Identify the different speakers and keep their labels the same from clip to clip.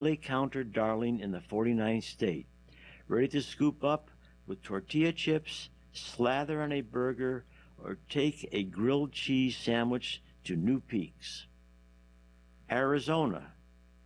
Speaker 1: counter darling in the 49th state, ready to scoop up with tortilla chips, slather on a burger, or take a grilled cheese sandwich to new peaks. Arizona,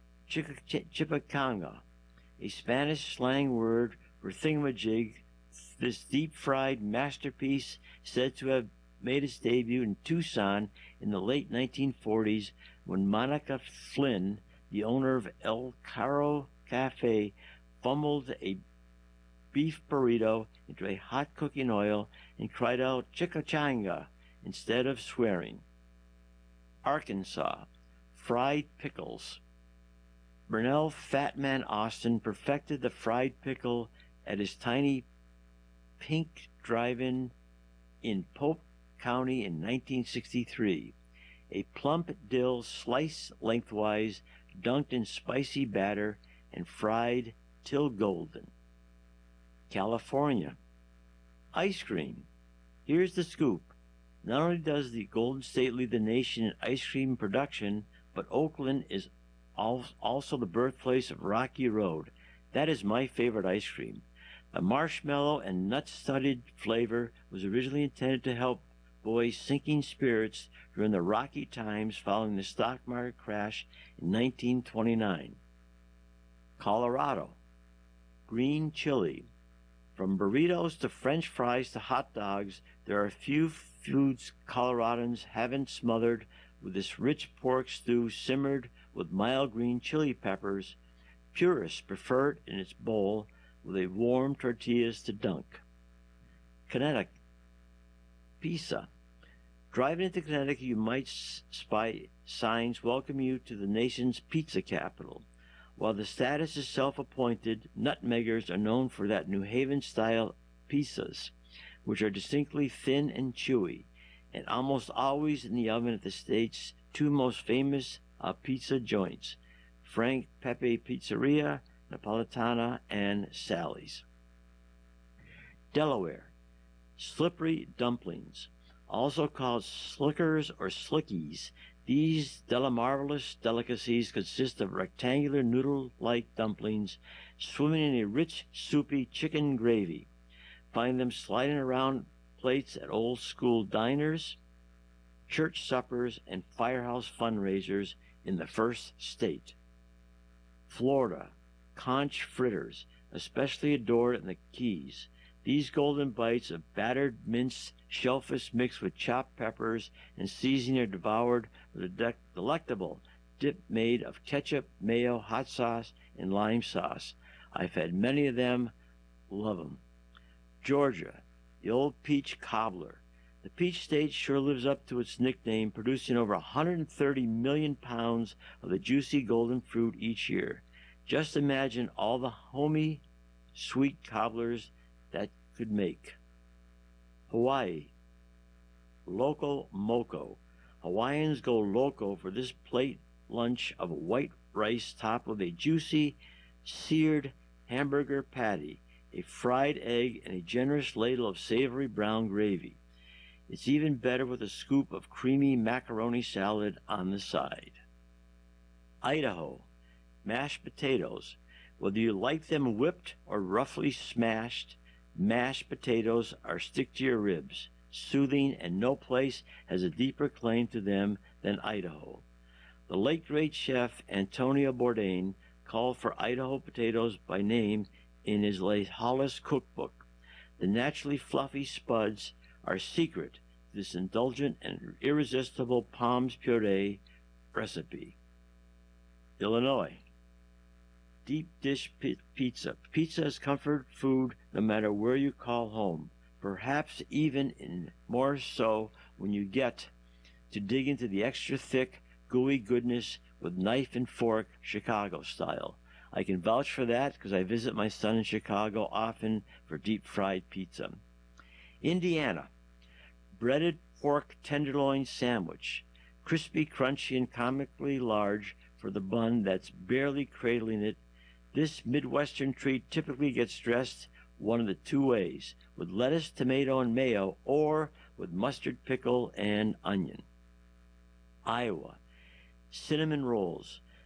Speaker 1: chipacanga, a Spanish slang word for thingamajig, this deep-fried masterpiece said to have made its debut in Tucson in the late 1940s when Monica Flynn, the owner of El Caro Cafe, fumbled a beef burrito into a hot cooking oil and cried out "Chicachanga" instead of swearing. Arkansas, fried pickles. Burnell Fatman Austin perfected the fried pickle at his tiny Pink Drive-In in Pope County in 1963. A plump dill sliced lengthwise, dunked in spicy batter, and fried till golden. California. Ice cream. Here's the scoop. Not only does the Golden State lead the nation in ice cream production, but Oakland is also the birthplace of Rocky Road. That is my favorite ice cream. The marshmallow and nut-studded flavor was originally intended to help boys' sinking spirits during the rocky times following the stock market crash in 1929. Colorado. Green chili. From burritos to French fries to hot dogs, there are few foods Coloradans haven't smothered with this rich pork stew simmered with mild green chili peppers. Purists prefer it in its bowl with a warm tortillas to dunk. Connecticut. Pizza. Driving into Connecticut, you might spy signs welcome you to the nation's pizza capital. While the status is self-appointed, nutmeggers are known for that New Haven-style pizzas, which are distinctly thin and chewy, and almost always in the oven at the state's two most famous pizza joints, Frank Pepe Pizzeria, Napolitana, and Sally's. Delaware. Slippery dumplings, also called slickers or slickies. These Delamarvelous delicacies consist of rectangular noodle-like dumplings swimming in a rich, soupy chicken gravy. Find them sliding around plates at old-school diners, church suppers, and firehouse fundraisers in the first state. Florida. Conch fritters, especially adored in the Keys. These golden bites of battered minced shellfish mixed with chopped peppers and seasoning are devoured with a delectable dip made of ketchup, mayo, hot sauce, and lime sauce. I've had many of them. Love them. Georgia. The old peach cobbler. The peach state sure lives up to its nickname, producing over 130 million pounds of the juicy golden fruit each year. Just imagine all the homey, sweet cobblers that could make. Hawaii. Loco Moco. Hawaiians go loco for this plate lunch of white rice topped with a juicy, seared hamburger patty, a fried egg, and a generous ladle of savory brown gravy. It's even better with a scoop of creamy macaroni salad on the side. Idaho. Mashed potatoes. Whether you like them whipped or roughly smashed, mashed potatoes are stick to your ribs, soothing, and no place has a deeper claim to them than Idaho. The late great chef Antonio Bourdain called for Idaho potatoes by name in his late Hollis cookbook. The naturally fluffy spuds are secret to this indulgent and irresistible Palms puree recipe. Illinois. Deep dish pizza. Pizza is comfort food no matter where you call home. Perhaps even more so when you get to dig into the extra thick, gooey goodness with knife and fork, Chicago style. I can vouch for that because I visit my son in Chicago often for deep fried pizza. Indiana. Breaded pork tenderloin sandwich. Crispy, crunchy, and comically large for the bun that's barely cradling it. This Midwestern treat typically gets dressed one of the two ways, with lettuce, tomato, and mayo, or with mustard, pickle, and onion. Iowa. Cinnamon rolls.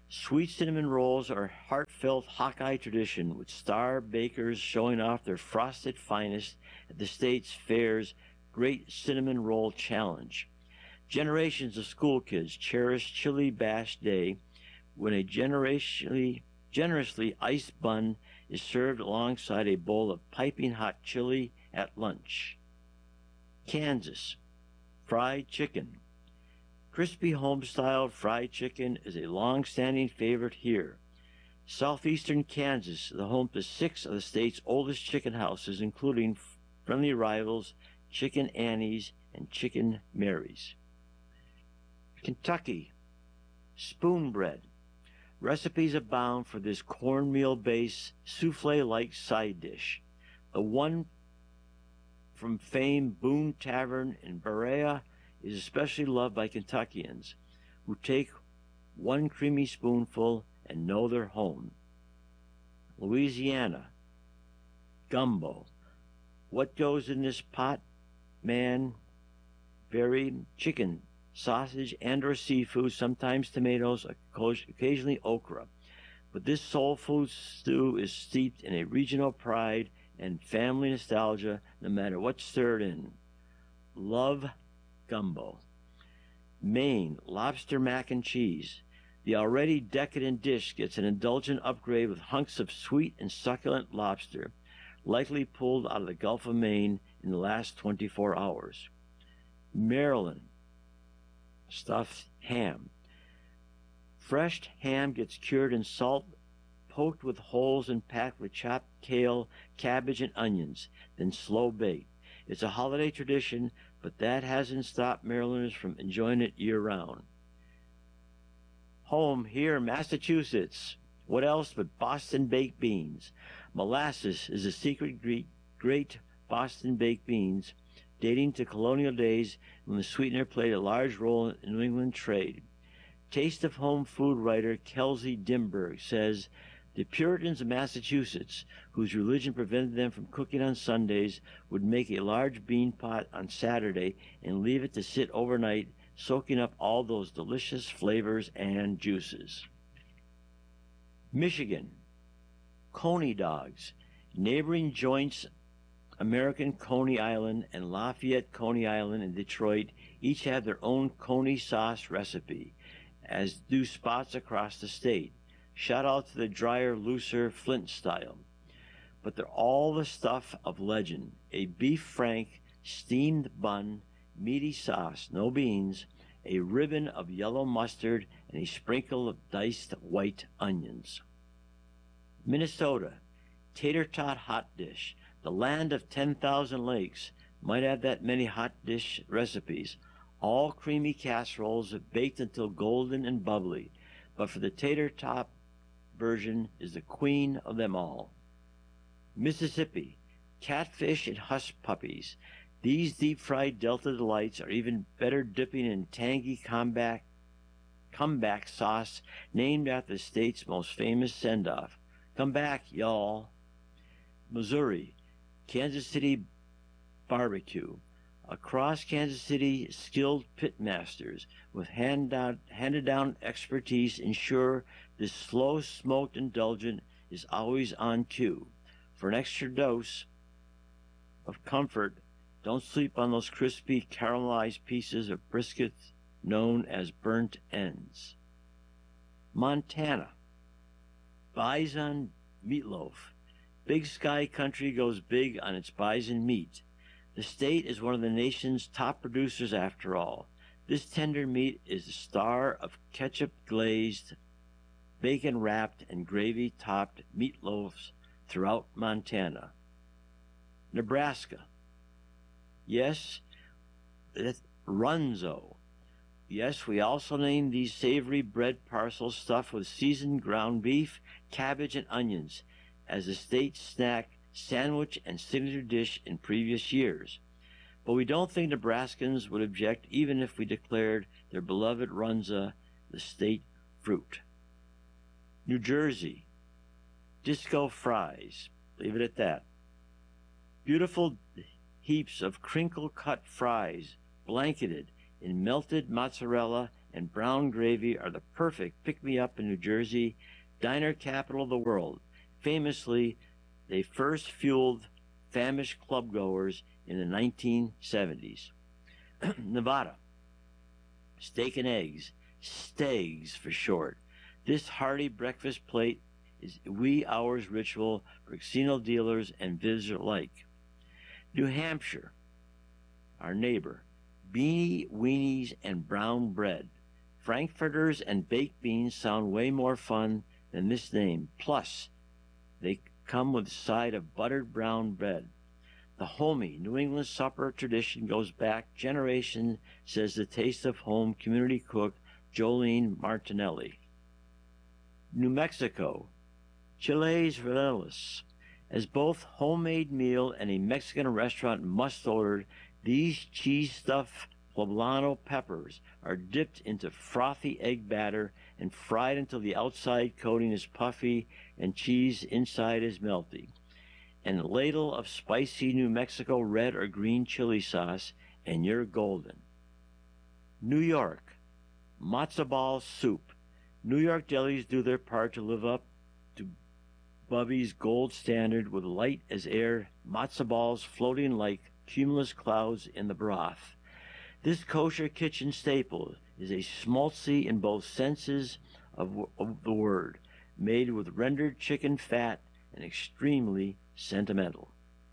Speaker 1: Sweet cinnamon rolls are a heartfelt Hawkeye tradition, with star bakers showing off their frosted finest at the state's fair's Great Cinnamon Roll Challenge. Generations of school kids cherish Chili Bash Day, when a generously iced bun is served alongside a bowl of piping hot chili at lunch. Kansas. Fried chicken. Crispy home-style fried chicken is a long-standing favorite here. Southeastern Kansas is the home to 6 of the state's oldest chicken houses, including friendly rivals Chicken Annie's and Chicken Mary's. Kentucky. Spoon bread. Recipes abound for this cornmeal-based souffle-like side dish. The one from famed Boone Tavern in Berea is especially loved by Kentuckians, who take one creamy spoonful and know they're home. Louisiana. Gumbo. What goes in this pot, man? Varied chicken, sausage, and or seafood, sometimes tomatoes, occasionally okra. But this soul food stew is steeped in a regional pride and family nostalgia, no matter what's stirred in. Love gumbo. Maine. Lobster mac and cheese. The already decadent dish gets an indulgent upgrade with hunks of sweet and succulent lobster, likely pulled out of the Gulf of Maine in the last 24 hours. Maryland. Stuffed ham. Fresh ham gets cured in salt, poked with holes and packed with chopped kale, cabbage, and onions, then slow baked. It's a holiday tradition, but that hasn't stopped Marylanders from enjoying it year-round. Home here in Massachusetts. What else but Boston baked beans? Molasses is a secret great Boston baked beans, dating to colonial days when the sweetener played a large role in New England trade. Taste of Home food writer Kelsey Dimberg says, the Puritans of Massachusetts, whose religion prevented them from cooking on Sundays, would make a large bean pot on Saturday and leave it to sit overnight, soaking up all those delicious flavors and juices. Michigan. Coney dogs. Neighboring joints American Coney Island and Lafayette Coney Island in Detroit each have their own Coney sauce recipe, as do spots across the state. Shout out to the drier, looser Flint style. But they're all the stuff of legend. A beef frank, steamed bun, meaty sauce, no beans, a ribbon of yellow mustard, and a sprinkle of diced white onions. Minnesota. Tater tot hot dish. The land of 10,000 lakes might have that many hot dish recipes. All creamy casseroles baked until golden and bubbly. But for the tater tot version is the queen of them all. Mississippi. Catfish and hush puppies. These deep-fried Delta delights are even better dipping in tangy comeback sauce named after the state's most famous send-off. Come back, y'all. Missouri. Kansas City barbecue. Across Kansas City, skilled pitmasters with handed-down expertise ensure this slow-smoked indulgent is always on cue. For an extra dose of comfort, don't sleep on those crispy, caramelized pieces of brisket known as burnt ends. Montana. Bison meatloaf. Big Sky Country goes big on its bison meat. The state is one of the nation's top producers after all. This tender meat is the star of ketchup-glazed, bacon-wrapped, and gravy-topped meatloafs throughout Montana. Nebraska. Yes, that's runzo. Yes, we also name these savory bread parcels stuffed with seasoned ground beef, cabbage, and onions as the state snack, sandwich, and signature dish in previous years. But we don't think Nebraskans would object even if we declared their beloved runza the state fruit. New Jersey. Disco fries. Leave it at that. Beautiful heaps of crinkle-cut fries, blanketed in melted mozzarella and brown gravy are the perfect pick-me-up in New Jersey, diner capital of the world. Famously, they first fueled famished clubgoers in the 1970s. Nevada, steak and eggs, Steaks for short. This hearty breakfast plate is wee hours ritual for casino dealers and visitors alike. New Hampshire, our neighbor, beanie weenies and brown bread. Frankfurters and baked beans sound way more fun than this name. Plus, they come with a side of buttered brown bread. The homey New England supper tradition goes back generations, says the Taste of Home community cook Jolene Martinelli. New Mexico, Chiles Rellenos. As both homemade meal and a Mexican restaurant must order, these cheese-stuffed poblano peppers are dipped into frothy egg batter and fried until the outside coating is puffy and cheese inside is melty. And a ladle of spicy New Mexico red or green chili sauce, and you're golden. New York, matzo ball soup. New York delis do their part to live up to Bubby's gold standard with light as air matzo balls floating like cumulus clouds in the broth. This kosher kitchen staple is a schmaltzy in both senses of the word, made with rendered chicken fat and extremely sentimental.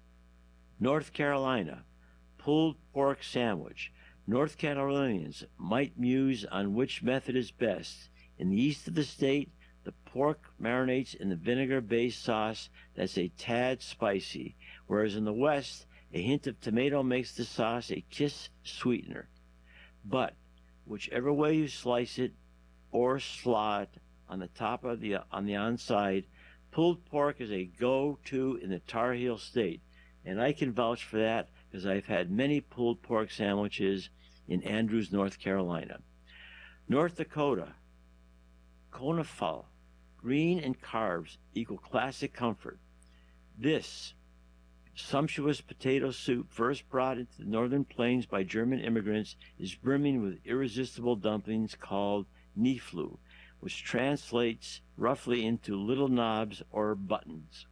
Speaker 1: North Carolina, pulled pork sandwich. North Carolinians might muse on which method is best. In the east of the state, the pork marinates in the vinegar-based sauce that's a tad spicy, whereas in the west, a hint of tomato makes the sauce a kiss sweetener. But whichever way you slice it or slaw it on the top of on the onside, pulled pork is a go-to in the Tar Heel State, and I can vouch for that because I've had many pulled pork sandwiches in Andrews, North Carolina. North Dakota, conifal, green and carbs equal classic comfort. This sumptuous potato soup, first brought into the northern plains by German immigrants, is brimming with irresistible dumplings called niflu, which translates roughly into little knobs or buttons.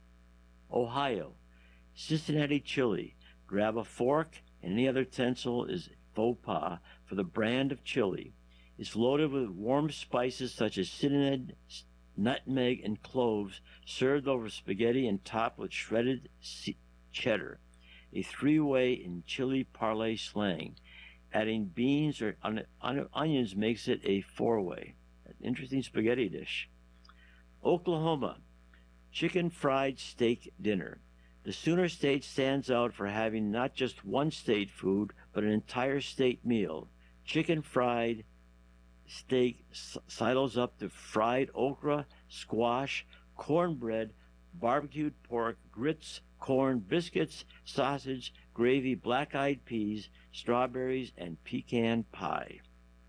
Speaker 1: Ohio, Cincinnati chili. Grab a fork and any other utensil is faux pas for the brand of chili. It's loaded with warm spices such as cinnamon, nutmeg, and cloves, served over spaghetti and topped with shredded cheddar, a three-way in chili parley slang. Adding beans or onions makes it a four-way. An interesting spaghetti dish. Oklahoma, chicken fried steak dinner. The Sooner State stands out for having not just one state food, but an entire state meal. Chicken fried steak sidles up to fried okra, squash, cornbread, barbecued pork, grits, corn, biscuits, sausage, gravy, black-eyed peas, strawberries, and pecan pie.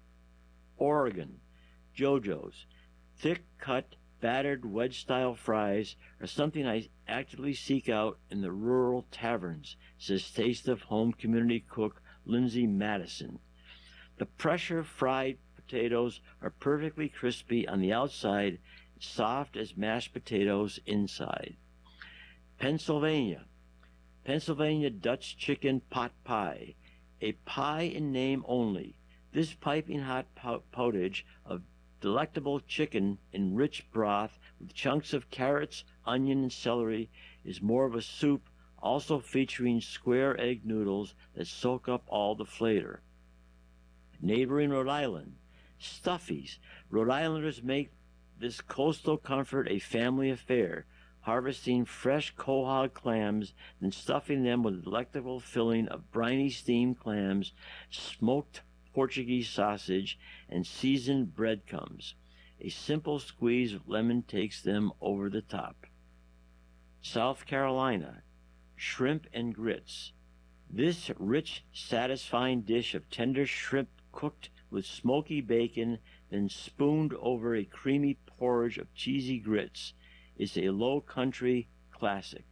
Speaker 1: Oregon, JoJo's. Thick-cut, battered wedge-style fries are something I actively seek out in the rural taverns, says Taste of Home community cook Lindsay Madison. The pressure-fried potatoes are perfectly crispy on the outside, soft as mashed potatoes inside. Pennsylvania, Pennsylvania Dutch chicken pot pie, a pie in name only. This piping hot pottage of delectable chicken in rich broth with chunks of carrots, onion, and celery is more of a soup, also featuring square egg noodles that soak up all the flavor. Neighboring Rhode Island, Stuffies. Rhode Islanders make this coastal comfort a family affair, harvesting fresh quahog clams and stuffing them with a delectable filling of briny steamed clams, smoked Portuguese sausage, and seasoned breadcrumbs. A simple squeeze of lemon takes them over the top. South Carolina, shrimp and grits. This rich, satisfying dish of tender shrimp cooked with smoky bacon, then spooned over a creamy porridge of cheesy grits, is a low country classic.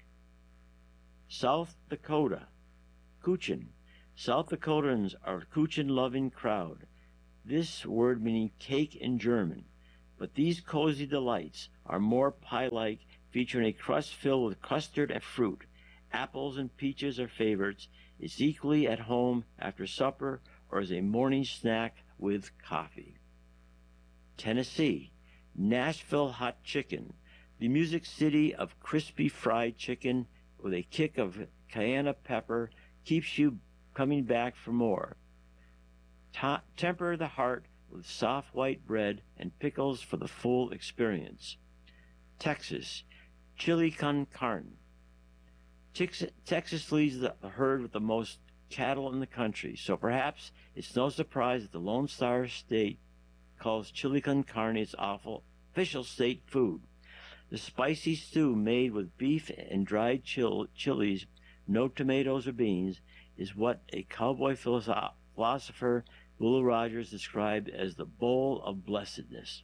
Speaker 1: South Dakota, Cochin. South Dakotans are a Cochin-loving crowd. this word meaning cake in German. But these cozy delights are more pie-like, featuring a crust filled with custard and fruit. Apples and peaches are favorites. It's equally at home after supper or as a morning snack with coffee. Tennessee, Nashville hot chicken, the music city of crispy fried chicken with a kick of cayenne pepper, keeps you coming back for more. Temper the heart with soft white bread and pickles for the full experience. Texas, chili con carne. Texas leads the herd with the most cattle in the country, so perhaps it's no surprise that the Lone Star State calls chili con carne its official state food. The spicy stew made with beef and dried chilies, no tomatoes or beans, is what a cowboy philosopher, Will Rogers, described as the bowl of blessedness.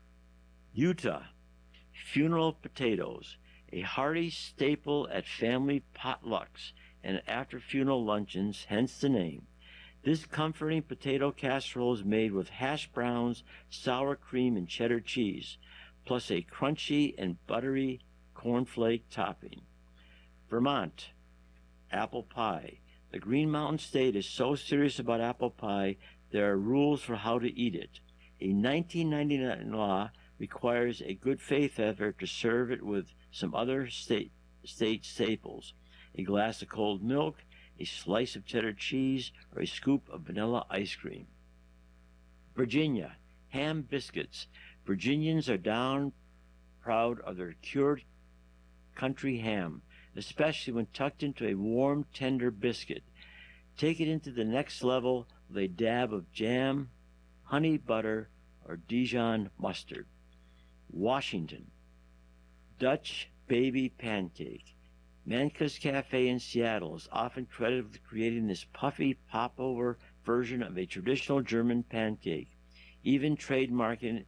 Speaker 1: Utah, funeral potatoes, a hearty staple at family potlucks and after-funeral luncheons, hence the name. This comforting potato casserole is made with hash browns, sour cream, and cheddar cheese, plus a crunchy and buttery cornflake topping. Vermont, apple pie. The Green Mountain State is so serious about apple pie, there are rules for how to eat it. A 1999 law requires a good faith effort to serve it with some other state staples, a glass of cold milk, a slice of cheddar cheese, or a scoop of vanilla ice cream. Virginia, ham biscuits. Virginians are down proud of their cured country ham, especially when tucked into a warm, tender biscuit. Take it into the next level with a dab of jam, honey butter, or Dijon mustard. Washington, Dutch baby pancake. Manka's Cafe in Seattle is often credited with creating this puffy popover version of a traditional German pancake, even trademarked in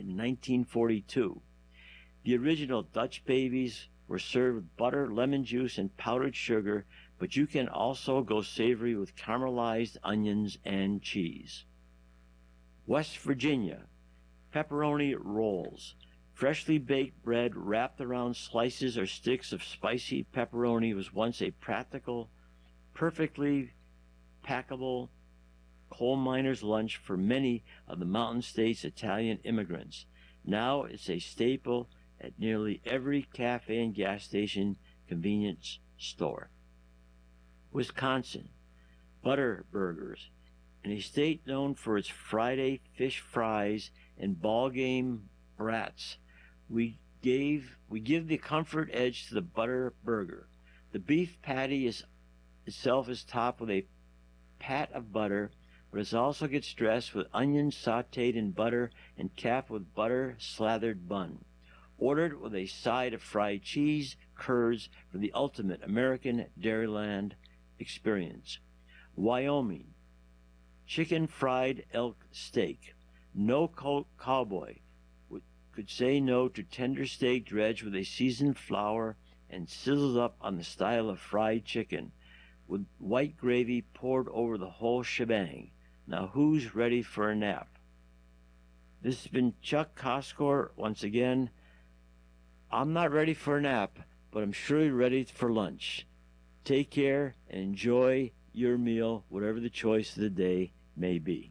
Speaker 1: 1942. The original Dutch babies were served with butter, lemon juice, and powdered sugar, but you can also go savory with caramelized onions and cheese. West Virginia, pepperoni rolls. Freshly baked bread wrapped around slices or sticks of spicy pepperoni was once a practical, perfectly packable coal miner's lunch for many of the Mountain States' Italian immigrants. Now it's a staple at nearly every cafe and gas station convenience store. Wisconsin, butter burgers. In a state known for its Friday fish fries and ball game brats, we give the comfort edge to the butter burger. The beef patty itself is topped with a pat of butter, but it also gets dressed with onions sautéed in butter and capped with butter slathered bun. Ordered with a side of fried cheese, curds for the ultimate American Dairyland experience. Wyoming, chicken fried elk steak. No cowboy could say no to tender steak dredged with a seasoned flour and sizzled up on the style of fried chicken, with white gravy poured over the whole shebang. Now who's ready for a nap? This has been Chuck Koskor once again. I'm not ready for a nap, but I'm sure you're ready for lunch. Take care and enjoy your meal, whatever the choice of the day may be.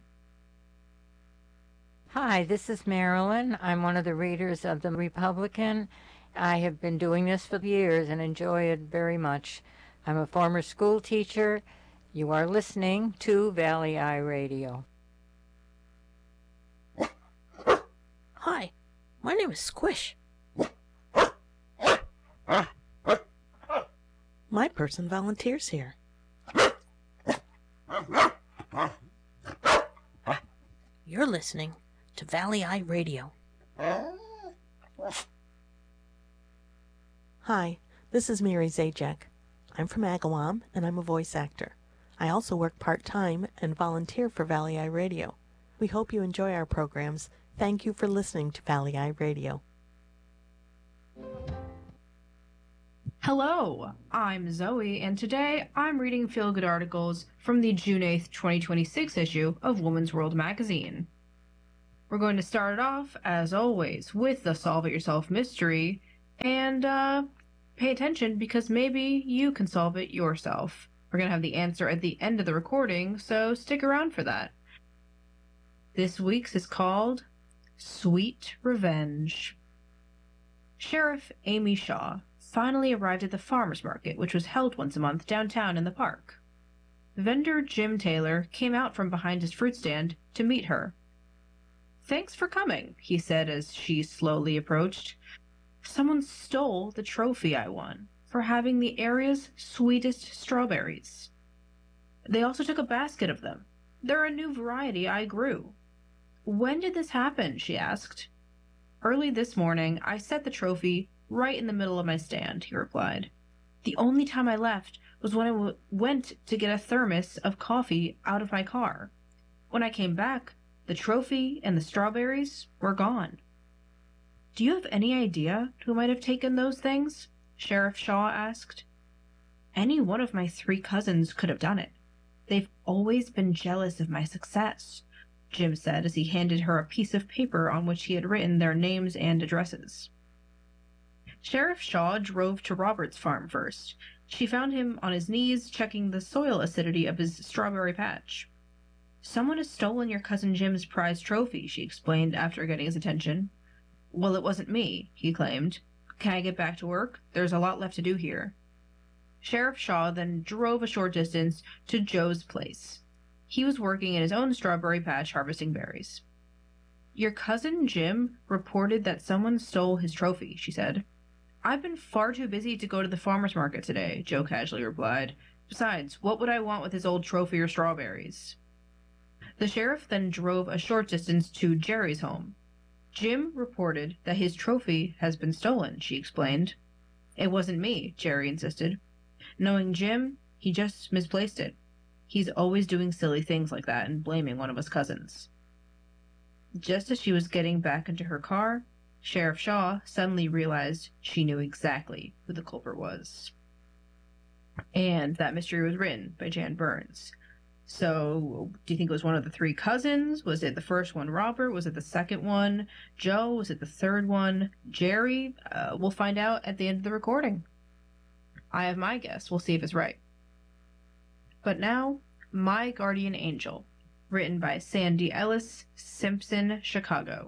Speaker 2: Hi, this is Marilyn. I'm one of the readers of The Republican. I have been doing this for years and enjoy it very much. I'm a former school teacher. You are listening to Valley Eye Radio.
Speaker 3: Hi, my name is Squish. My person volunteers here. You're listening to Valley Eye Radio. Hi, this is Mary Zajac. I'm from Agawam, and I'm a voice actor. I also work part-time and volunteer for Valley Eye Radio. We hope you enjoy our programs. Thank you for listening to Valley Eye Radio.
Speaker 4: Hello, I'm Zoe, and today I'm reading feel-good articles from the June 8th, 2026 issue of Woman's World magazine. We're going to start it off, as always, with the Solve It Yourself mystery, and pay attention because maybe you can solve it yourself. We're going to have the answer at the end of the recording, so stick around for that. This week's is called Sweet Revenge. Sheriff Amy Shaw finally arrived at the farmer's market, which was held once a month downtown in the park. Vendor Jim Taylor came out from behind his fruit stand to meet her. "Thanks for coming," he said as she slowly approached. "Someone stole the trophy I won for having the area's sweetest strawberries. They also took a basket of them. They're a new variety I grew." "When did this happen?" she asked. "Early this morning. I set the trophy right in the middle of my stand," he replied. "The only time I left was when I went to get a thermos of coffee out of my car. When I came back, the trophy and the strawberries were gone." "Do you have any idea who might have taken those things?" Sheriff Shaw asked. "Any one of my 3 cousins could have done it. They've always been jealous of my success," Jim said as he handed her a piece of paper on which he had written their names and addresses. Sheriff Shaw drove to Robert's farm first. She found him on his knees checking the soil acidity of his strawberry patch. "Someone has stolen your cousin Jim's prize trophy," she explained after getting his attention. "Well, it wasn't me," he claimed. "Can I get back to work? There's a lot left to do here." Sheriff Shaw then drove a short distance to Joe's place. He was working in his own strawberry patch harvesting berries. "Your cousin Jim reported that someone stole his trophy," she said. "I've been far too busy to go to the farmer's market today," Joe casually replied. "Besides, what would I want with his old trophy or strawberries?" The sheriff then drove a short distance to Jerry's home. "Jim reported that his trophy has been stolen," she explained. "It wasn't me," Jerry insisted. "Knowing Jim, he just misplaced it. He's always doing silly things like that and blaming one of us cousins." Just as she was getting back into her car, Sheriff Shaw suddenly realized she knew exactly who the culprit was. And that mystery was written by Jan Burns. So, do you think it was one of the 3 cousins? Was it the first one, Robert? Was it the second one, Joe? Was it the third one, Jerry? We'll find out at the end of the recording. I have my guess. We'll see if it's right. But now, My Guardian Angel, written by Sandy Ellis, Simpson, Chicago.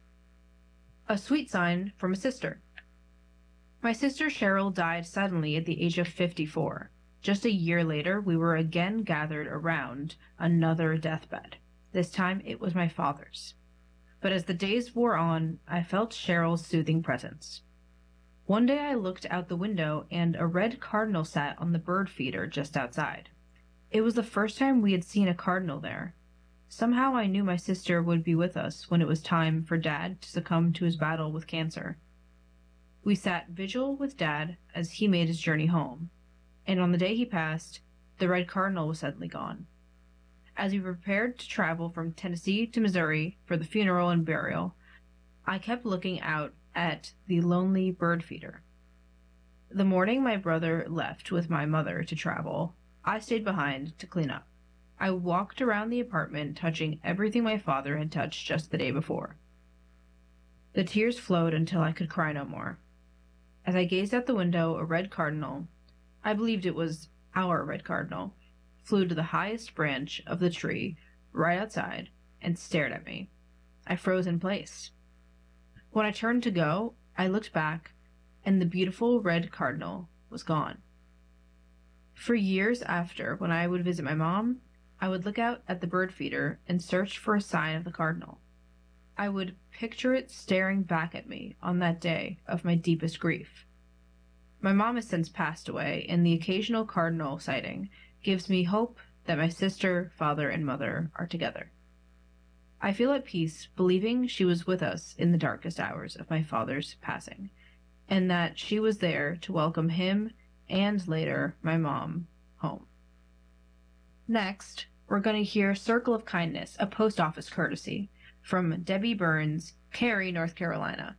Speaker 4: A sweet sign from a sister. My sister Cheryl died suddenly at the age of 54. Just a year later, we were again gathered around another deathbed. This time it was my father's. But as the days wore on, I felt Cheryl's soothing presence. One day I looked out the window and a red cardinal sat on the bird feeder just outside. It was the first time we had seen a cardinal there. Somehow I knew my sister would be with us when it was time for Dad to succumb to his battle with cancer. We sat vigil with Dad as he made his journey home, and on the day he passed, the red cardinal was suddenly gone. As we prepared to travel from Tennessee to Missouri for the funeral and burial, I kept looking out at the lonely bird feeder. The morning my brother left with my mother to travel, I stayed behind to clean up. I walked around the apartment, touching everything my father had touched just the day before. The tears flowed until I could cry no more. As I gazed out the window, a red cardinal, I believed it was our red cardinal, flew to the highest branch of the tree right outside and stared at me. I froze in place. When I turned to go, I looked back, and the beautiful red cardinal was gone. For years after, when I would visit my mom, I would look out at the bird feeder and search for a sign of the cardinal. I would picture it staring back at me on that day of my deepest grief. My mom has since passed away, and the occasional cardinal sighting gives me hope that my sister, father, and mother are together. I feel at peace believing she was with us in the darkest hours of my father's passing, and that she was there to welcome him and later my mom home. Next, we're going to hear Circle of Kindness, a post office courtesy, from Debbie Burns, Cary, North Carolina.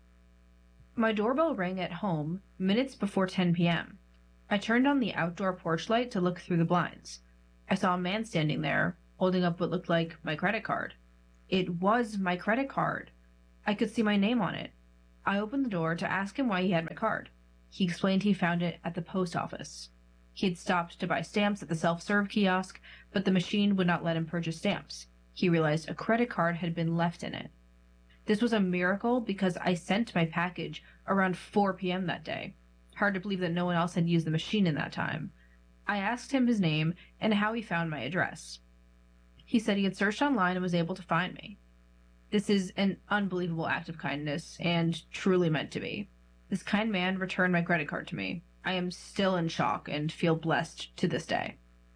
Speaker 4: My doorbell rang at home minutes before 10 p.m. I turned on the outdoor porch light to look through the blinds. I saw a man standing there, holding up what looked like my credit card. It was my credit card. I could see my name on it. I opened the door to ask him why he had my card. He explained he found it at the post office. He had stopped to buy stamps at the self-serve kiosk, but the machine would not let him purchase stamps. He realized a credit card had been left in it. This was a miracle because I sent my package around 4 p.m. that day. Hard to believe that no one else had used the machine in that time. I asked him his name and how he found my address. He said he had searched online and was able to find me. This is an unbelievable act of kindness, and truly meant to be. This kind man returned my credit card to me. I am still in shock and feel blessed to this day.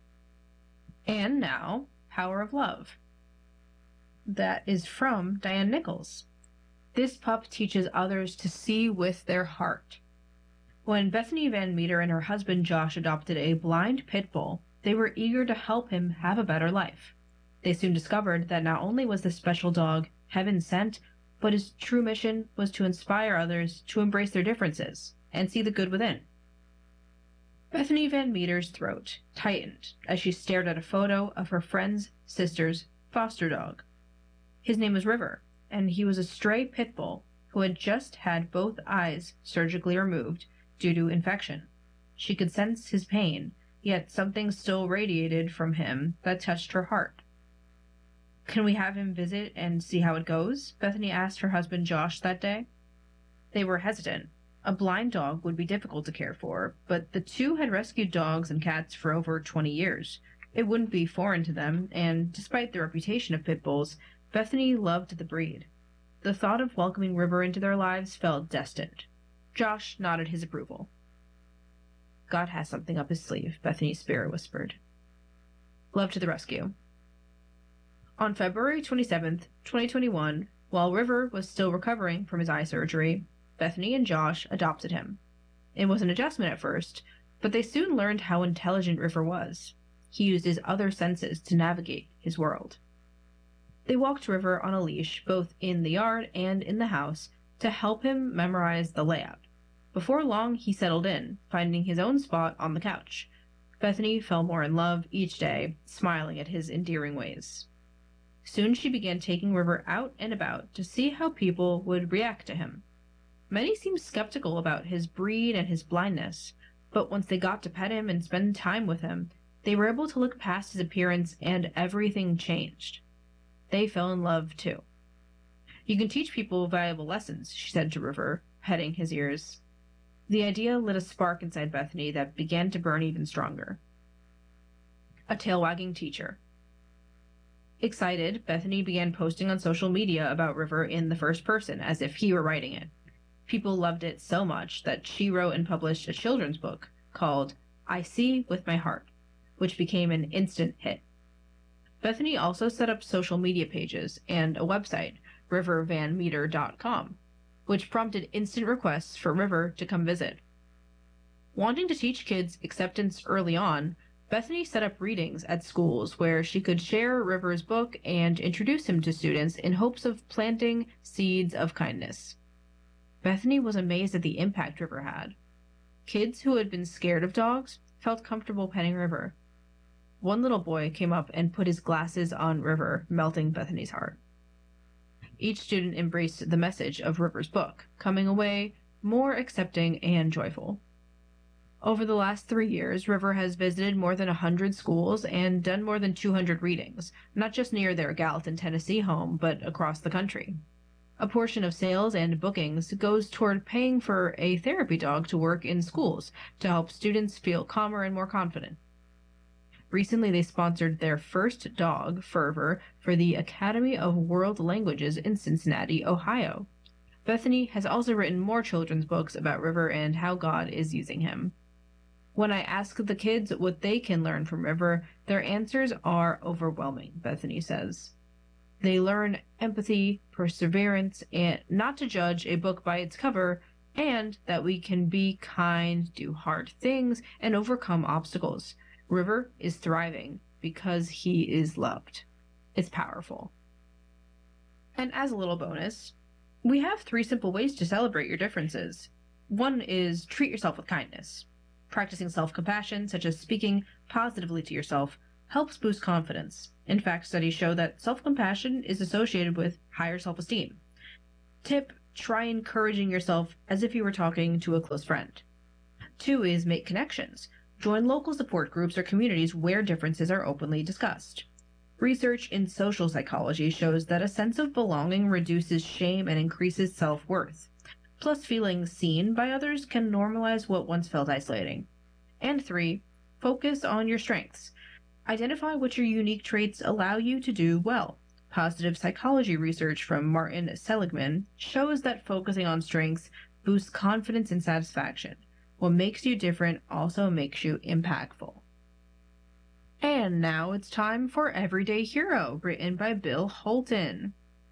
Speaker 4: And now, Power of Love. That is from Diane Nichols. This pup teaches others to see with their heart. When Bethany Van Meter and her husband Josh adopted a blind pit bull, they were eager to help him have a better life. They soon discovered that not only was this special dog heaven sent, but his true mission was to inspire others to embrace their differences and see the good within. Bethany Van Meter's throat tightened as she stared at a photo of her friend's sister's foster dog. His name was River, and he was a stray pit bull who had just had both eyes surgically removed due to infection. She could sense his pain, yet something still radiated from him that touched her heart. "Can we have him visit and see how it goes?" Bethany asked her husband Josh that day. They were hesitant. A blind dog would be difficult to care for, but the two had rescued dogs and cats for over 20 years. It wouldn't be foreign to them, and despite the reputation of pit bulls, Bethany loved the breed. The thought of welcoming River into their lives felt destined. Josh nodded his approval. "God has something up his sleeve," Bethany's spirit whispered. Love to the rescue. On February 27th, 2021, while River was still recovering from his eye surgery, Bethany and Josh adopted him. It was an adjustment at first, but they soon learned how intelligent River was. He used his other senses to navigate his world. They walked River on a leash, both in the yard and in the house, to help him memorize the layout. Before long, he settled in, finding his own spot on the couch. Bethany fell more in love each day, smiling at his endearing ways. Soon she began taking River out and about to see how people would react to him. Many seemed skeptical about his breed and his blindness, but once they got to pet him and spend time with him, they were able to look past his appearance and everything changed. They fell in love too. "You can teach people valuable lessons," she said to River, petting his ears. The idea lit a spark inside Bethany that began to burn even stronger. A tail-wagging teacher. Excited, Bethany began posting on social media about River in the first person, as if he were writing it. People loved it so much that she wrote and published a children's book called I See with My Heart, which became an instant hit. Bethany also set up social media pages and a website, rivervanmeter.com, which prompted instant requests for River to come visit. Wanting to teach kids acceptance early on, Bethany set up readings at schools where she could share River's book and introduce him to students in hopes of planting seeds of kindness. Bethany was amazed at the impact River had. Kids who had been scared of dogs felt comfortable petting River. One little boy came up and put his glasses on River, melting Bethany's heart. Each student embraced the message of River's book, coming away more accepting and joyful. Over the last 3 years, River has visited more than 100 schools and done more than 200 readings, not just near their Gallatin, Tennessee home, but across the country. A portion of sales and bookings goes toward paying for a therapy dog to work in schools to help students feel calmer and more confident. Recently, they sponsored their first dog, Fervor, for the Academy of World Languages in Cincinnati, Ohio. Bethany has also written more children's books about River and how God is using him. When I ask the kids what they can learn from River, their answers are overwhelming, Bethany says. They learn empathy, perseverance, and not to judge a book by its cover, and that we can be kind, do hard things, and overcome obstacles. River is thriving because he is loved. It's powerful. And as a little bonus, we have 3 simple ways to celebrate your differences. One is treat yourself with kindness. Practicing self-compassion, such as speaking positively to yourself, helps boost confidence. In fact, studies show that self-compassion is associated with higher self-esteem. Tip: try encouraging yourself as if you were talking to a close friend. 2 is make connections. Join local support groups or communities where differences are openly discussed. Research in social psychology shows that a sense of belonging reduces shame and increases self-worth. Plus, feeling seen by others can normalize what once felt isolating. And 3, focus on your strengths. Identify what your unique traits allow you to do well. Positive psychology research from Martin Seligman shows that focusing on strengths boosts confidence and satisfaction. What makes you different also makes you impactful. And now it's time for Everyday Hero, written by Bill Holton.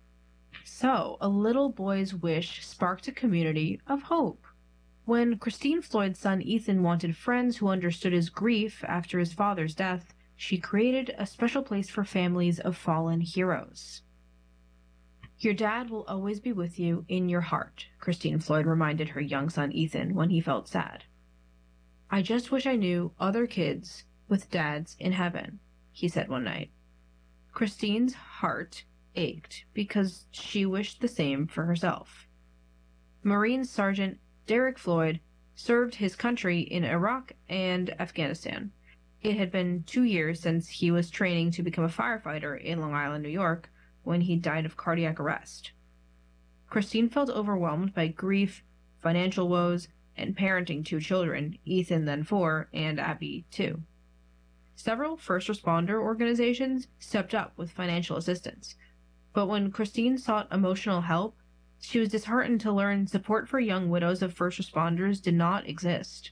Speaker 4: So, a little boy's wish sparked a community of hope. When Christine Floyd's son Ethan wanted friends who understood his grief after his father's death, she created a special place for families of fallen heroes. Your dad will always be with you in your heart, Christine Floyd reminded her young son Ethan when he felt sad. I just wish I knew other kids with dads in heaven, he said one night. Christine's heart ached because she wished the same for herself. Marine Sergeant Derek Floyd served his country in Iraq and Afghanistan. It had been 2 years since he was training to become a firefighter in Long Island, New York, when he died of cardiac arrest. Christine felt overwhelmed by grief, financial woes, and parenting 2 children, Ethan then 4, and Abby 2. Several first responder organizations stepped up with financial assistance, but when Christine sought emotional help, she was disheartened to learn support for young widows of first responders did not exist.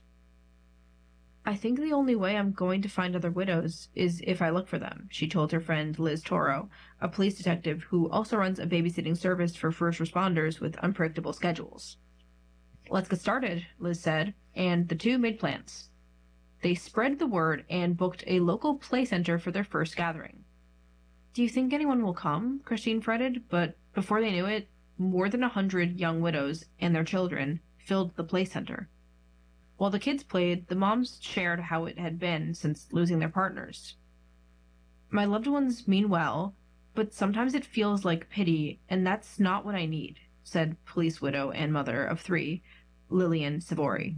Speaker 4: I think the only way I'm going to find other widows is if I look for them, she told her friend Liz Toro, a police detective who also runs a babysitting service for first responders with unpredictable schedules. Let's get started, Liz said, and the 2 made plans. They spread the word and booked a local play center for their first gathering. Do you think anyone will come? Christine fretted, but before they knew it, more than 100 young widows and their children filled the play center. While the kids played, the moms shared how it had been since losing their partners. My loved ones mean well, but sometimes it feels like pity, and that's not what I need, said police widow and mother of 3, Lillian Savori.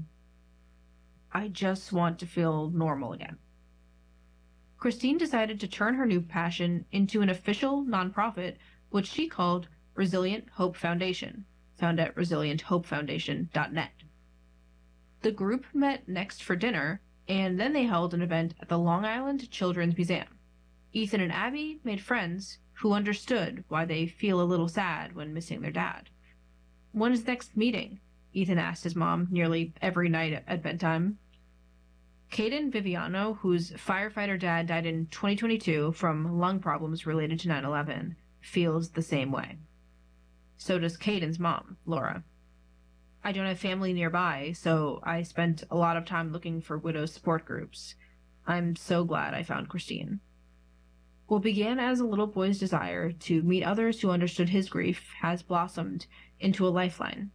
Speaker 4: I just want to feel normal again. Christine decided to turn her new passion into an official nonprofit, which she called Resilient Hope Foundation, found at resilienthopefoundation.net. The group met next for dinner, and then they held an event at the Long Island Children's Museum. Ethan and Abby made friends who understood why they feel a little sad when missing their dad. When is the next meeting? Ethan asked his mom nearly every night at bedtime. Caden Viviano, whose firefighter dad died in 2022 from lung problems related to 9/11, feels the same way. So does Caden's mom, Laura. I don't have family nearby, so I spent a lot of time looking for widow support groups. I'm so glad I found Christine. What began as a little boy's desire to meet others who understood his grief has blossomed into a lifeline.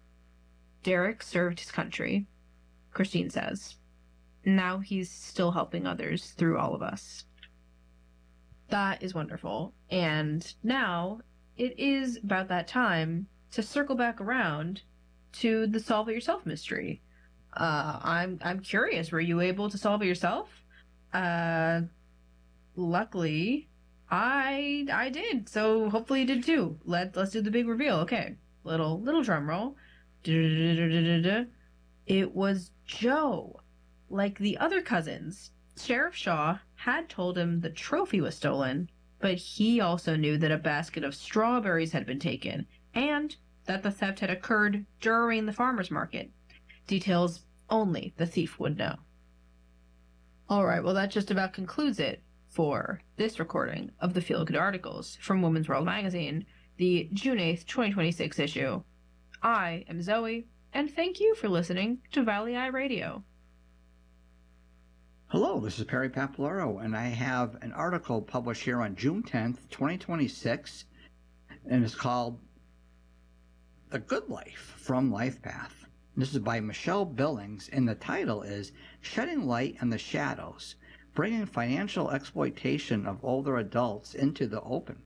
Speaker 4: Derek served his country, Christine says. Now he's still helping others through all of us. That is wonderful. And now it is about that time to circle back around to the Solve It Yourself mystery. I'm curious, were you able to solve it yourself? Luckily, I did, so hopefully you did too. Let's do the big reveal. Okay, little drum roll. It was Joe. Like the other cousins, Sheriff Shaw had told him the trophy was stolen, but he also knew that a basket of strawberries had been taken, and that the theft had occurred during the farmer's market. Details only the thief would know. Alright, well that just about concludes it for this recording of the Feel Good Articles from Women's World Magazine, the June 8th, 2026 issue. I am Zoe, and thank you for listening to Valley Eye Radio.
Speaker 5: Hello, this is Perry Papalaro, and I have an article published here on June 10th, 2026, and it's called The Good Life from LifePath. This is by Michelle Billings, and the title is Shedding Light on the Shadows, bringing financial exploitation of older adults into the open.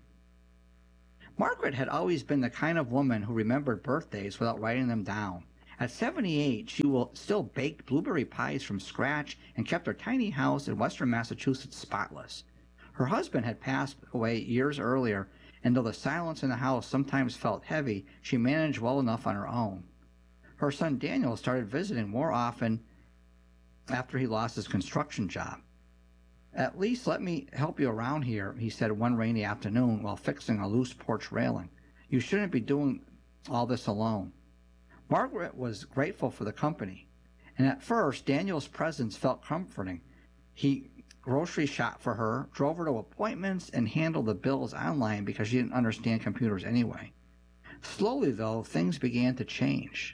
Speaker 5: Margaret had always been the kind of woman who remembered birthdays without writing them down. At 78, she still baked blueberry pies from scratch and kept her tiny house in western Massachusetts spotless. Her husband had passed away years earlier, and though the silence in the house sometimes felt heavy, she managed well enough on her own. Her son Daniel started visiting more often after he lost his construction job. "At least let me help you around here," he said one rainy afternoon while fixing a loose porch railing. "You shouldn't be doing all this alone." Margaret was grateful for the company, and at first Daniel's presence felt comforting. He grocery shopped for her, drove her to appointments, and handled the bills online because she didn't understand computers anyway. Slowly, though, things began to change.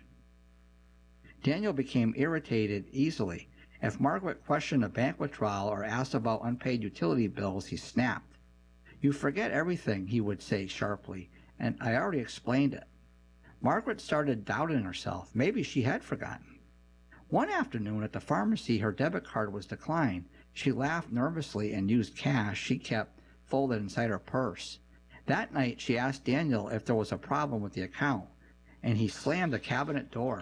Speaker 5: Daniel became irritated easily. If Margaret questioned a bank withdrawal or asked about unpaid utility bills, he snapped. "You forget everything," he would say sharply, "and I already explained it." Margaret started doubting herself. Maybe she had forgotten. One afternoon at the pharmacy, her debit card was declined. She laughed nervously and used cash she kept folded inside her purse. That night, she asked Daniel if there was a problem with the account, and he slammed the cabinet door.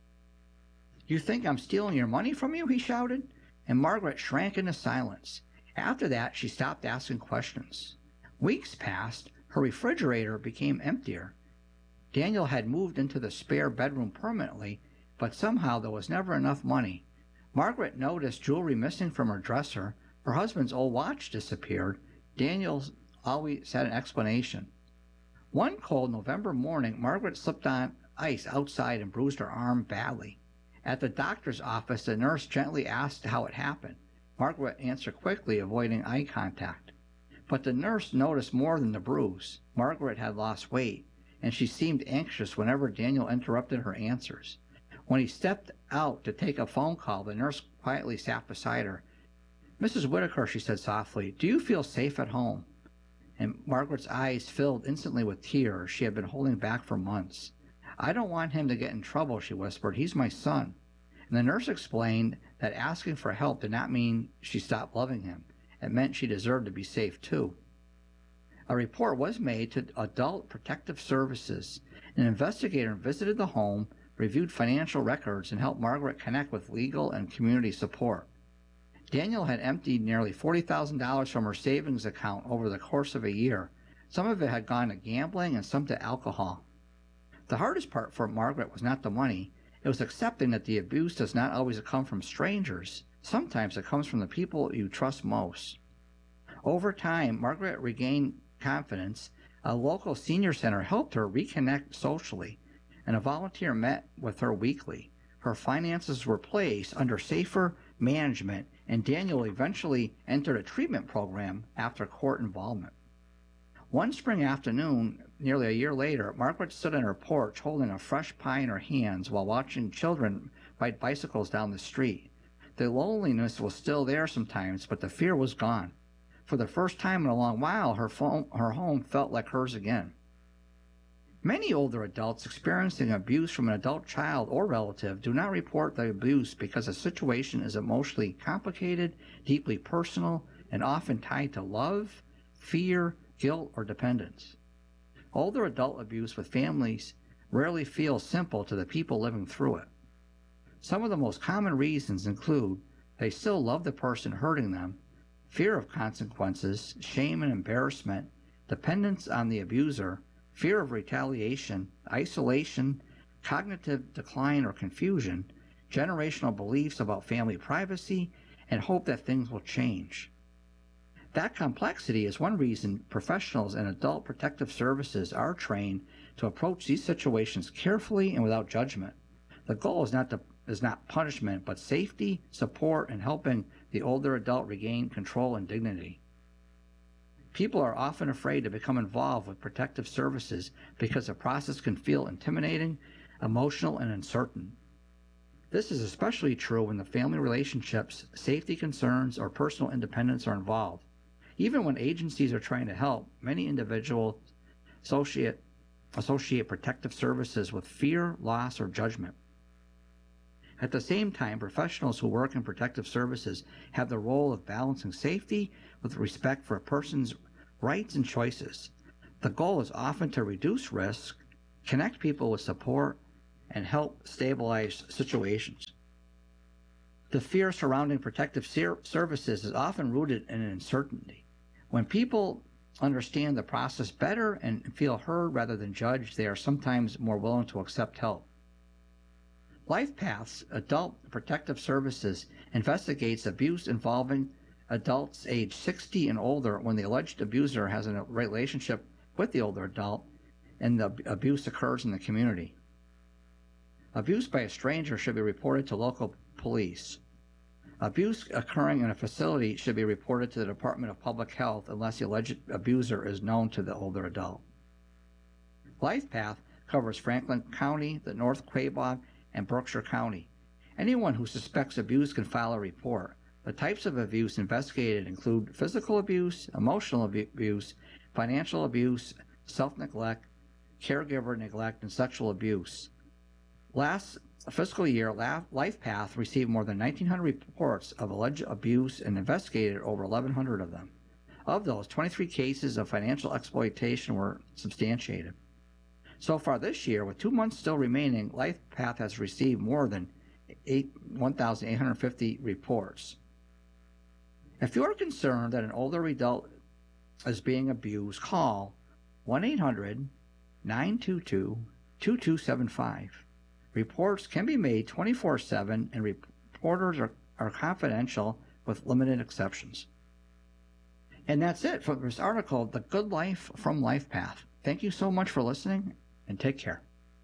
Speaker 5: "You think I'm stealing your money from you?" he shouted, and Margaret shrank into silence. After that, she stopped asking questions. Weeks passed. Her refrigerator became emptier. Daniel had moved into the spare bedroom permanently, but somehow there was never enough money. Margaret noticed jewelry missing from her dresser. Her husband's old watch disappeared. Daniel always had an explanation. One cold November morning, Margaret slipped on ice outside and bruised her arm badly. At the doctor's office, the nurse gently asked how it happened. Margaret answered quickly, avoiding eye contact. But the nurse noticed more than the bruise. Margaret had lost weight, and she seemed anxious whenever Daniel interrupted her answers. When he stepped out to take a phone call, the nurse quietly sat beside her. "Mrs. Whitaker," she said softly, "do you feel safe at home?" And Margaret's eyes filled instantly with tears she had been holding back for months. "I don't want him to get in trouble," she whispered. "He's my son." And the nurse explained that asking for help did not mean she stopped loving him. It meant she deserved to be safe too. A report was made to Adult Protective Services. An investigator visited the home, reviewed financial records, and helped Margaret connect with legal and community support. Daniel had emptied nearly $40,000 from her savings account over the course of a year. Some of it had gone to gambling and some to alcohol. The hardest part for Margaret was not the money. It was accepting that the abuse does not always come from strangers. Sometimes it comes from the people you trust most. Over time, Margaret regained confidence. A local senior center helped her reconnect socially, and a volunteer met with her weekly. Her finances were placed under safer management, and Daniel eventually entered a treatment program after court involvement. One spring afternoon, nearly a year later, Margaret stood on her porch holding a fresh pie in her hands while watching children ride bicycles down the street. The loneliness was still there sometimes, but the fear was gone. For the first time in a long while, her home felt like hers again. Many older adults experiencing abuse from an adult child or relative do not report the abuse because the situation is emotionally complicated, deeply personal, and often tied to love, fear, guilt, or dependence. Older adult abuse with families rarely feels simple to the people living through it. Some of the most common reasons include they still love the person hurting them, fear of consequences, shame and embarrassment, dependence on the abuser, fear of retaliation, isolation, cognitive decline or confusion, generational beliefs about family privacy, and hope that things will change. That complexity is one reason professionals in adult protective services are trained to approach these situations carefully and without judgment. The goal is not punishment, but safety, support, and helping the older adult regain control and dignity. People are often afraid to become involved with protective services because the process can feel intimidating, emotional, and uncertain. This is especially true when the family relationships, safety concerns, or personal independence are involved. Even when agencies are trying to help, many individuals associate protective services with fear, loss, or judgment. At the same time, professionals who work in protective services have the role of balancing safety with respect for a person's rights and choices. The goal is often to reduce risk, connect people with support, and help stabilize situations. The fear surrounding protective services is often rooted in uncertainty. When people understand the process better and feel heard rather than judged, they are sometimes more willing to accept help. LifePath's Adult Protective Services investigates abuse involving adults age 60 and older when the alleged abuser has a relationship with the older adult and the abuse occurs in the community. Abuse by a stranger should be reported to local police. Abuse occurring in a facility should be reported to the Department of Public Health unless the alleged abuser is known to the older adult. LifePath covers Franklin County, the North Quabog, and Berkshire County. Anyone who suspects abuse can file a report. The types of abuse investigated include physical abuse, emotional abuse, financial abuse, self-neglect, caregiver neglect, and sexual abuse. Last fiscal year, LifePath received more than 1,900 reports of alleged abuse and investigated over 1,100 of them. Of those, 23 cases of financial exploitation were substantiated. So far this year, with 2 months still remaining, LifePath has received more than 1,850 reports. If you are concerned that an older adult is being abused, call 1-800-922-2275. Reports can be made 24/7, and reporters are confidential with limited exceptions. And that's it for this article, The Good Life from LifePath. Thank you so much for listening, and take care.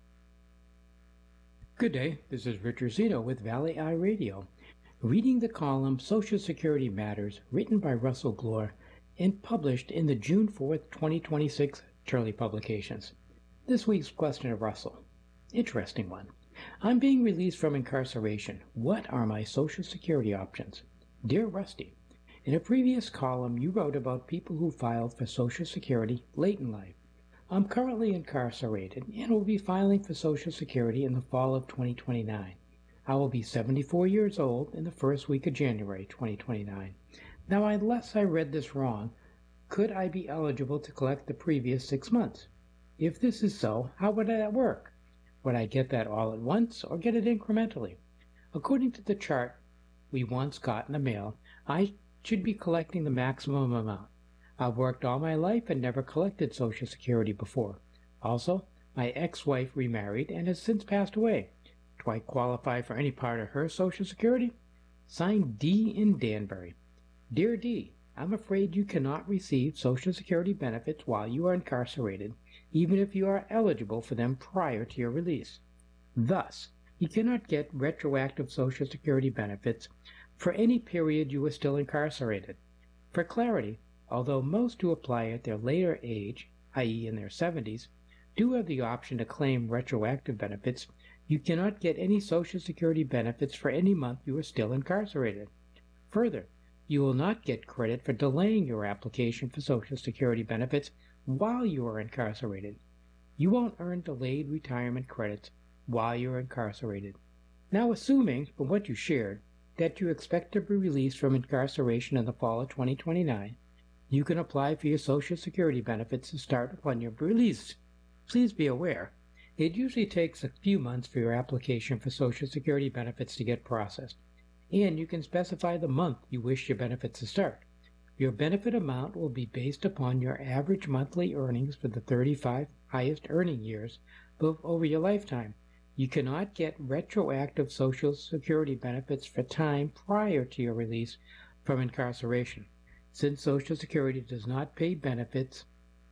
Speaker 6: Good day, this is Richard Zito with Valley Eye Radio, reading the column Social Security Matters, written by Russell Glore and published in the June 4th, 2026 Turley Publications. This week's question of Russell. Interesting one. I'm being released from incarceration. What are my Social Security options? Dear Rusty, in a previous column you wrote about people who filed for Social Security late in life. I'm currently incarcerated and will be filing for Social Security in the fall of 2029. I will be 74 years old in the first week of January 2029. Now, unless I read this wrong, could I be eligible to collect the previous 6 months? If this is so, how would that work? Would I get that all at once or get it incrementally? According to the chart we once got in the mail, I should be collecting the maximum amount. I've worked all my life and never collected Social Security before. Also, my ex-wife remarried and has since passed away. Do I qualify for any part of her Social Security? Signed, D in Danbury. Dear D, I'm afraid you cannot receive Social Security benefits while you are incarcerated, even if you are eligible for them prior to your release. Thus, you cannot get retroactive Social Security benefits for any period you were still incarcerated. For clarity, although most who apply at their later age, i.e. in their 70s, do have the option to claim retroactive benefits, you cannot get any Social Security benefits for any month you are still incarcerated. Further, you will not get credit for delaying your application for Social Security benefits while you are incarcerated. You won't earn delayed retirement credits while you're incarcerated. Now, assuming, from what you shared, that you expect to be released from incarceration in the fall of 2029, you can apply for your Social Security benefits to start upon your release. Please be aware, it usually takes a few months for your application for Social Security benefits to get processed, and you can specify the month you wish your benefits to start. Your benefit amount will be based upon your average monthly earnings for the 35 highest earning years over your lifetime. You cannot get retroactive Social Security benefits for time prior to your release from incarceration. Since Social Security does not pay benefits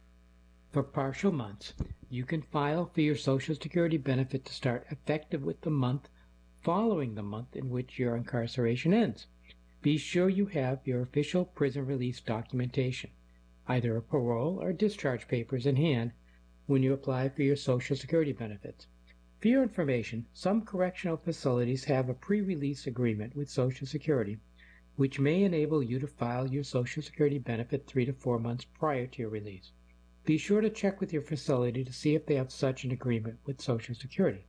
Speaker 6: for partial months, you can file for your Social Security benefit to start effective with the month following the month in which your incarceration ends. Be sure you have your official prison release documentation, either a parole or discharge papers in hand when you apply for your Social Security benefits. For your information, some correctional facilities have a pre-release agreement with Social Security, which may enable you to file your Social Security benefit 3 to 4 months prior to your release. Be sure to check with your facility to see if they have such an agreement with Social Security.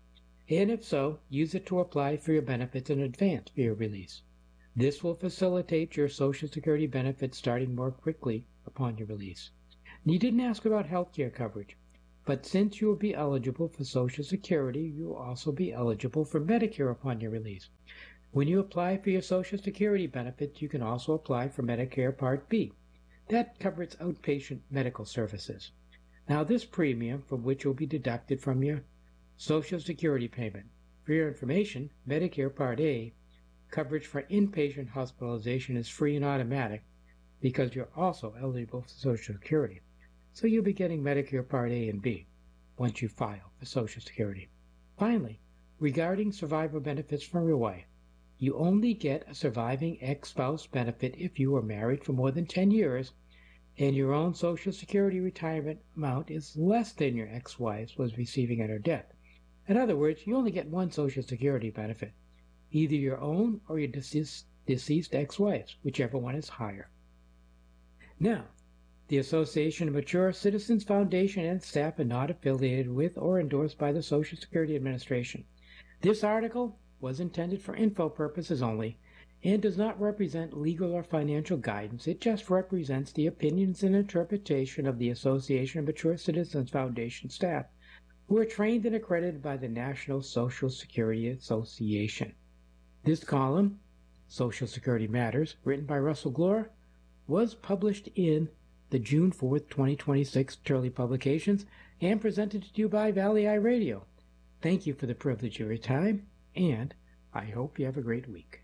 Speaker 6: And if so, use it to apply for your benefits in advance for your release. This will facilitate your Social Security benefits starting more quickly upon your release. And you didn't ask about health care coverage, but since you will be eligible for Social Security, you will also be eligible for Medicare upon your release. When you apply for your Social Security benefits, you can also apply for Medicare Part B. That covers outpatient medical services. Now, this premium, from which will be deducted from your Social Security payment. For your information, Medicare Part A coverage for inpatient hospitalization is free and automatic because you're also eligible for Social Security. So you'll be getting Medicare Part A and B once you file for Social Security. Finally, regarding survivor benefits from your wife, you only get a surviving ex-spouse benefit if you were married for more than 10 years and your own Social Security retirement amount is less than your ex-wife's was receiving at her death. In other words, you only get one Social Security benefit, either your own or your deceased ex-wife's, whichever one is higher. Now, the Association of Mature Citizens Foundation and staff are not affiliated with or endorsed by the Social Security Administration. This article was intended for info purposes only and does not represent legal or financial guidance. It just represents the opinions and interpretation of the Association of Mature Citizens Foundation staff, who are trained and accredited by the National Social Security Association. This column, Social Security Matters, written by Russell Glore, was published in the June 4th, 2026 Turley Publications and presented to you by Valley Eye Radio. Thank you for the privilege of your time, and I hope you have a great week.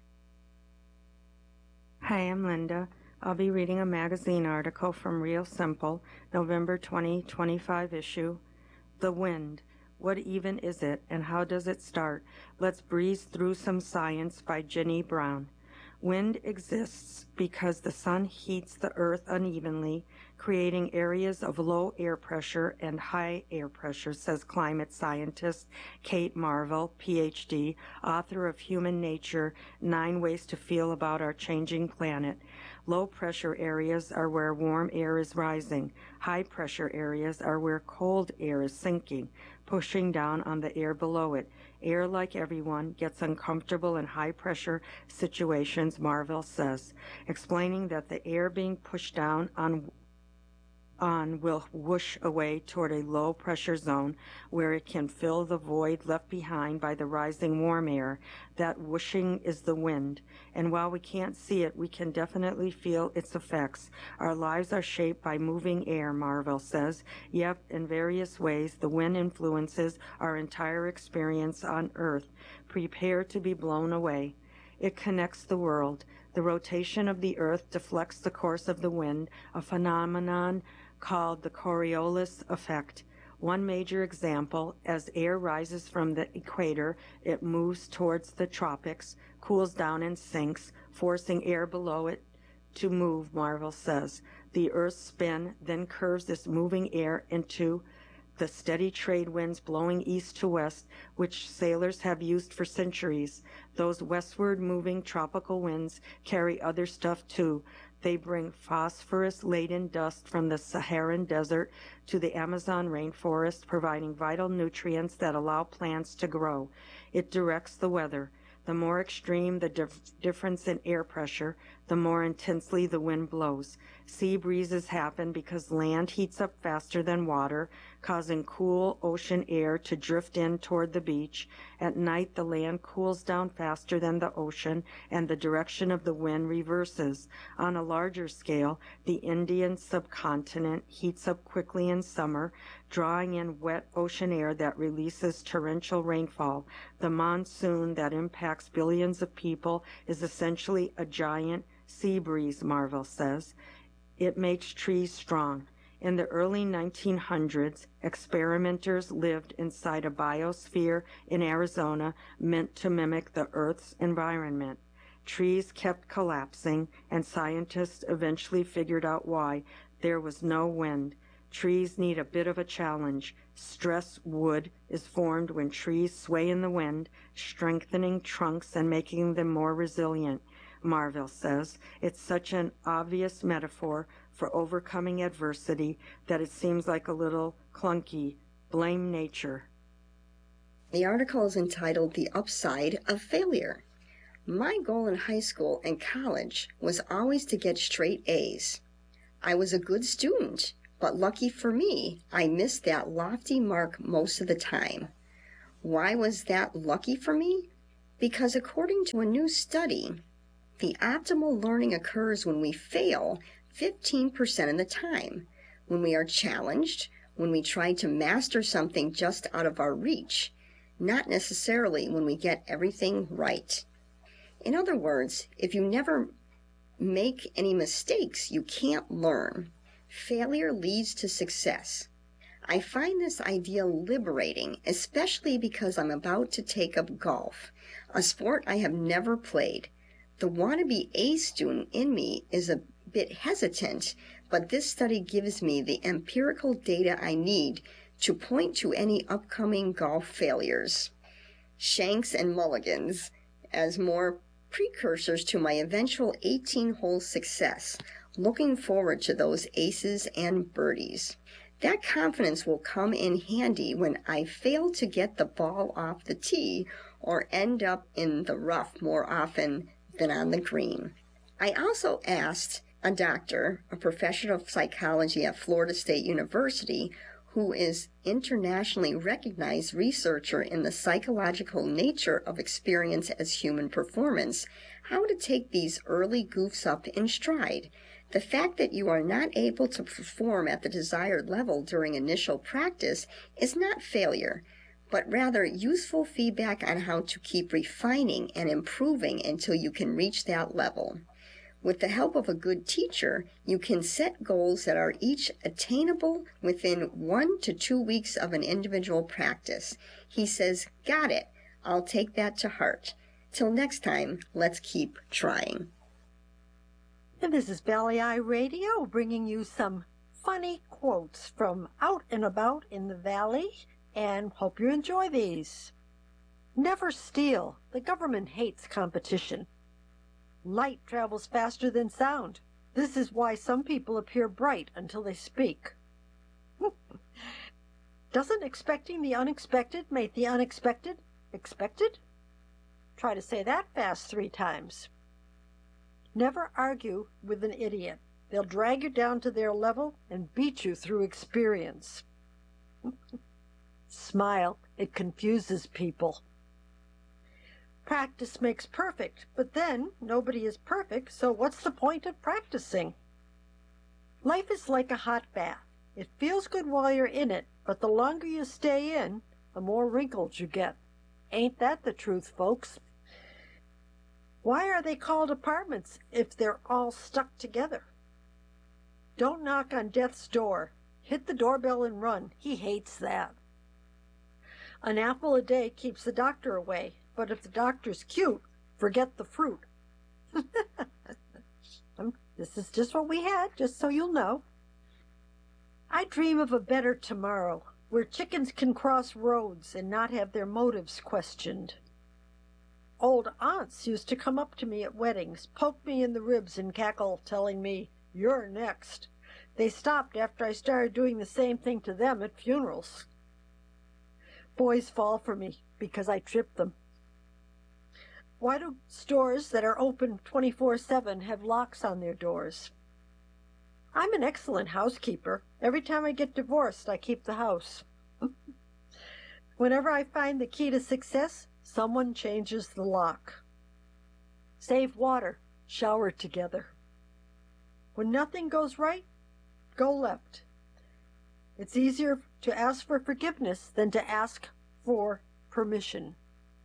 Speaker 7: Hi, I'm Linda. I'll be reading a magazine article from Real Simple, November 2025 issue, The Wind. What even is it, and how does it start? Let's breeze through some science by Ginny Brown. Wind exists because the sun heats the earth unevenly, creating areas of low air pressure and high air pressure, says climate scientist Kate Marvel, PhD, author of Human Nature, 9 Ways to Feel About Our Changing Planet. Low pressure areas are where warm air is rising. High pressure areas are where cold air is sinking, pushing down on the air below it. Air, like everyone, gets uncomfortable in high-pressure situations, Marvell says, explaining that the air being pushed down on will whoosh away toward a low-pressure zone where it can fill the void left behind by the rising warm air. That whooshing is the wind, and while we can't see it, we can definitely feel its effects. Our lives are shaped by moving air, Marvell says. Yep, in various ways, the wind influences our entire experience on Earth. Prepare to be blown away. It connects the world. The rotation of the Earth deflects the course of the wind, a phenomenon called the Coriolis effect. One major example, as air rises from the equator, it moves towards the tropics, cools down and sinks, forcing air below it to move, Marvell says. The Earth's spin then curves this moving air into the steady trade winds blowing east to west, which sailors have used for centuries. Those westward moving tropical winds carry other stuff too. They bring phosphorus-laden dust from the Saharan desert to the Amazon rainforest, providing vital nutrients that allow plants to grow. It directs the weather. The more extreme the difference in air pressure, the more intensely the wind blows. Sea breezes happen because land heats up faster than water, causing cool ocean air to drift in toward the beach. At night, the land cools down faster than the ocean, and the direction of the wind reverses. On a larger scale, the Indian subcontinent heats up quickly in summer, drawing in wet ocean air that releases torrential rainfall. The monsoon that impacts billions of people is essentially a giant sea breeze, Marvell says. It makes trees strong. In the early 1900s, experimenters lived inside a biosphere in Arizona meant to mimic the Earth's environment. Trees kept collapsing, and scientists eventually figured out why. There was no wind. Trees need a bit of a challenge. Stress wood is formed when trees sway in the wind, strengthening trunks and making them more resilient. Marvell says it's such an obvious metaphor for overcoming adversity that it seems like a little clunky. Blame nature.
Speaker 8: The article is entitled The Upside of Failure. My goal in high school and college was always to get straight A's. I was a good student, but lucky for me, I missed that lofty mark most of the time. Why was that lucky for me? Because according to a new study, the optimal learning occurs when we fail 15% of the time, when we are challenged, when we try to master something just out of our reach, not necessarily when we get everything right. In other words, if you never make any mistakes, you can't learn. Failure leads to success. I find this idea liberating, especially because I'm about to take up golf, a sport I have never played. The wannabe A student in me is a bit hesitant, but this study gives me the empirical data I need to point to any upcoming golf failures, shanks and mulligans, as more precursors to my eventual 18-hole success. Looking forward to those aces and birdies. That confidence will come in handy when I fail to get the ball off the tee or end up in the rough more often than on the green. I also asked a doctor, a professor of psychology at Florida State University, who is internationally recognized researcher in the psychological nature of experience as human performance, how to take these early goofs up in stride. The fact that you are not able to perform at the desired level during initial practice is not failure, but rather useful feedback on how to keep refining and improving until you can reach that level. With the help of a good teacher, you can set goals that are each attainable within 1 to 2 weeks of an individual practice. He says, "Got it. I'll take that to heart. Till next time, let's keep trying."
Speaker 9: And this is Valley Eye Radio bringing you some funny quotes from out and about in the valley, and hope you enjoy these. Never steal. The government hates competition. Light travels faster than sound. This is why some people appear bright until they speak. Doesn't expecting the unexpected make the unexpected expected? Try to say that fast 3 times. Never argue with an idiot. They'll drag you down to their level and beat you through experience. Smile. It confuses people. Practice makes perfect, but then nobody is perfect, so what's the point of practicing? Life is like a hot bath. It feels good while you're in it, but the longer you stay in, the more wrinkles you get. Ain't that the truth, folks? Why are they called apartments if they're all stuck together? Don't knock on death's door. Hit the doorbell and run. He hates that. An apple a day keeps the doctor away. But if the doctor's cute, forget the fruit. This is just what we had, just so you'll know. I dream of a better tomorrow, where chickens can cross roads and not have their motives questioned. Old aunts used to come up to me at weddings, poke me in the ribs and cackle, telling me, "You're next." They stopped after I started doing the same thing to them at funerals. Boys fall for me because I trip them. Why do stores that are open 24/7 have locks on their doors? I'm an excellent housekeeper. Every time I get divorced, I keep the house. Whenever I find the key to success, someone changes the lock. Save water. Shower together. When nothing goes right, go left. It's easier to ask for forgiveness than to ask for permission.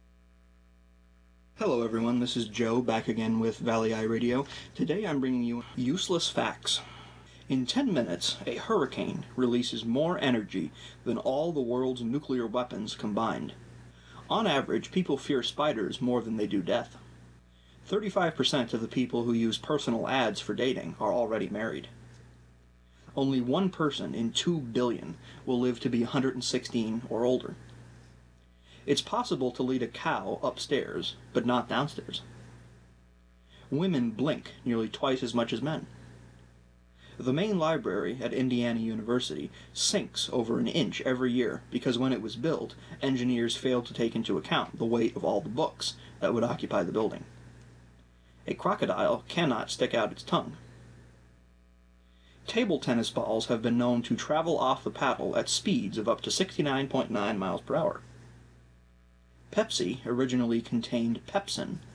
Speaker 10: Hello everyone, this is Joe back again with Valley Eye Radio. Today I'm bringing you useless facts. In 10 minutes, a hurricane releases more energy than all the world's nuclear weapons combined. On average, people fear spiders more than they do death. 35% of the people who use personal ads for dating are already married. Only 1 person in 2 billion will live to be 116 or older. It's possible to lead a cow upstairs, but not downstairs. Women blink nearly twice as much as men. The main library at Indiana University sinks over an inch every year because when it was built, engineers failed to take into account the weight of all the books that would occupy the building. A crocodile cannot stick out its tongue. Table tennis balls have been known to travel off the paddle at speeds of up to 69.9 miles per hour. Pepsi originally contained pepsin